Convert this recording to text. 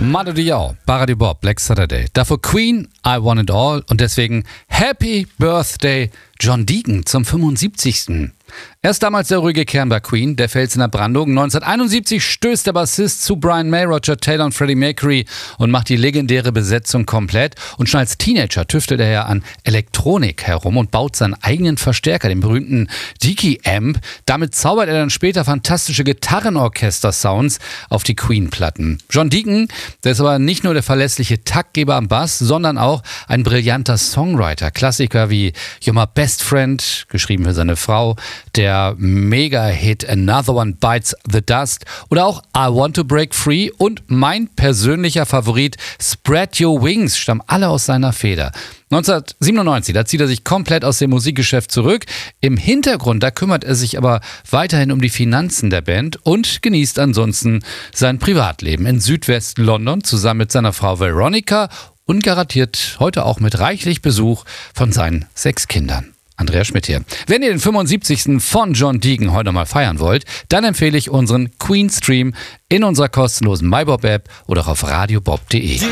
Manu Diao, Baradi Bob, Black Saturday. Davor Queen, I Want It All und deswegen Happy Birthday John Deacon zum 75. Er ist damals der ruhige Kern bei Queen, der Fels in der Brandung. 1971 stößt der Bassist zu Brian May, Roger Taylor und Freddie Mercury und macht die legendäre Besetzung komplett. Und schon als Teenager tüftelt er ja an Elektronik herum und baut seinen eigenen Verstärker, den berühmten Deaky-Amp. Damit zaubert er dann später fantastische Gitarrenorchester-Sounds auf die Queen-Platten. John Deacon, der ist aber nicht nur der verlässliche Taktgeber am Bass, sondern auch ein brillanter Songwriter. Klassiker wie You're My Best Friend, geschrieben für seine Frau, der Mega-Hit Another One Bites the Dust oder auch I Want to Break Free und mein persönlicher Favorit Spread Your Wings stammen alle aus seiner Feder. 1997, da zieht er sich komplett aus dem Musikgeschäft zurück. Im Hintergrund, da kümmert er sich aber weiterhin um die Finanzen der Band und genießt ansonsten sein Privatleben in Südwest-London zusammen mit seiner Frau Veronica und garantiert heute auch mit reichlich Besuch von seinen 6 Kindern. Andreas Schmidt hier. Wenn ihr den 75. von John Deacon heute mal feiern wollt, dann empfehle ich unseren Queen Stream in unserer kostenlosen MyBob-App oder auf radiobob.de.